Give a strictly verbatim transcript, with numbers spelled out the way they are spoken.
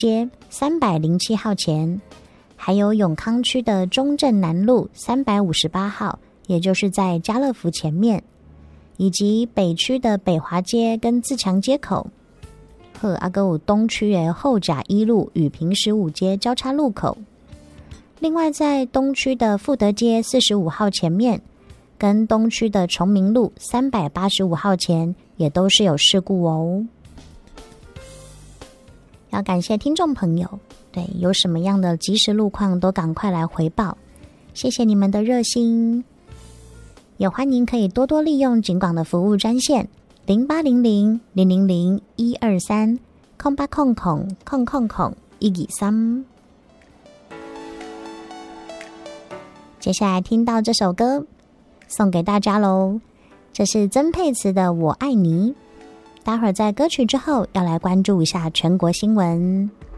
街三百零七号前，还有永康区的中正南路三百五十八号，也就是在家乐福前面，以及北区的北华街跟自强街口，和阿哥五东区的后甲一路与平十五街交叉路口。另外在东区的富德街四十五号前面，跟东区的崇明路三百八十五号前也都是有事故哦。要感谢听众朋友，对，有什么样的即时路况都赶快来回报，谢谢你们的热心。也欢迎可以多多利用警广的服务专线零八零零零零零一二三空八空空空空空一二三。接下来听到这首歌送给大家喽，这是曾沛慈的《我爱你》。待会儿在歌曲之后要来关注一下全国新闻。